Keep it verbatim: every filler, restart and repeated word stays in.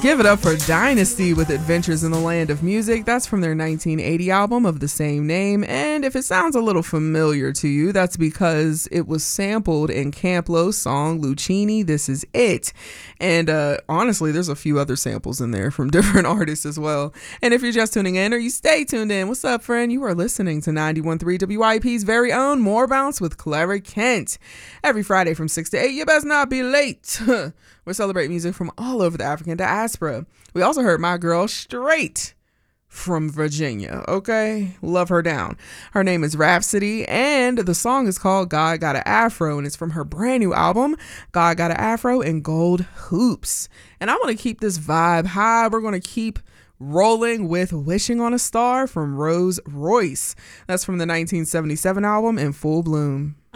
Give it up for Dynasty with Adventures in the Land of Music. That's from their nineteen eighty album of the same name. And if it sounds a little familiar to you, that's because it was sampled in Camp Lo's song Lucchini, This Is It. And uh, honestly, there's a few other samples in there from different artists as well. And if you're just tuning in or you stay tuned in, what's up, friend? You are listening to ninety-one point three W I P's very own More Bounce with Clara Kent. Every Friday from six to eight, you best not be late. We celebrate music from all over the African diaspora. We also heard my girl straight from Virginia, okay? Love her down. Her name is Rhapsody, and the song is called God Got an Afro, and it's from her brand new album, God Got an Afro and Gold Hoops. And I want to keep this vibe high. We're going to keep rolling with Wishing on a Star from Rose Royce. That's from the nineteen seventy-seven album In Full Bloom.